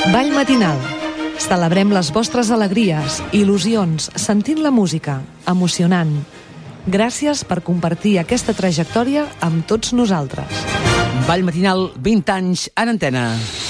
Ball matinal. Celebrem les vostres alegries, il·lusions, sentint la música, emocionant. Gràcies per compartir aquesta trajectòria amb tots nosaltres. Ball matinal, 20 anys en antena.